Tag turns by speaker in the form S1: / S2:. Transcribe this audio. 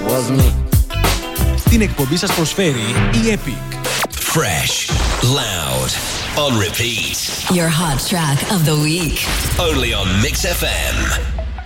S1: Was me.
S2: Την εκπομπή σας προσφέρει η Epic.
S3: Fresh, loud, on repeat.
S4: Your hot track of the week.
S3: Only on Mix FM.